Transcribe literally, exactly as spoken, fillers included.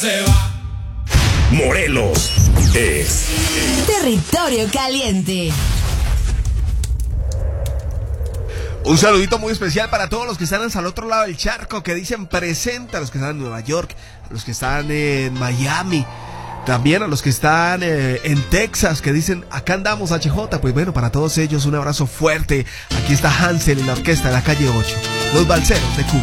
Morelos es Territorio Caliente. Un saludito muy especial para todos los que están al otro lado del charco, que dicen presente, a los que están en Nueva York, a los que están en Miami, también a los que están eh, en Texas, que dicen acá andamos H J. Pues bueno, para todos ellos un abrazo fuerte. Aquí está Hansel y la orquesta de la calle ocho, los balseros de Cuba.